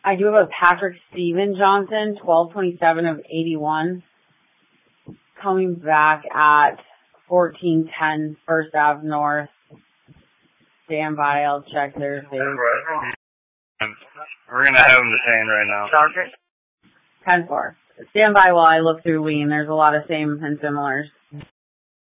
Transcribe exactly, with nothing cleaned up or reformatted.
I do have a Patrick Steven Johnson, twelve twenty-seven of eighty-one, coming back at fourteen ten First Ave North. Stand by, I'll check their face. We're going to have them detained right now. ten four. Stand by while I look through Lean. There's a lot of same and similars.